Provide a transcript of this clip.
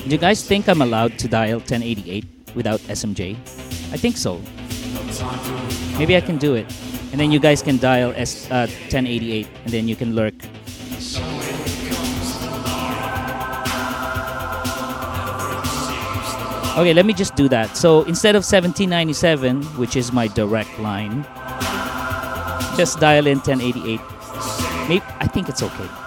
Do you guys think I'm allowed to dial 1088 without SMJ? I think so. Maybe I can do it. And then you guys can dial 1088 and then you can lurk. Okay, let me just do that. So instead of 1797, which is my direct line, just dial in 1088. Maybe I think it's okay.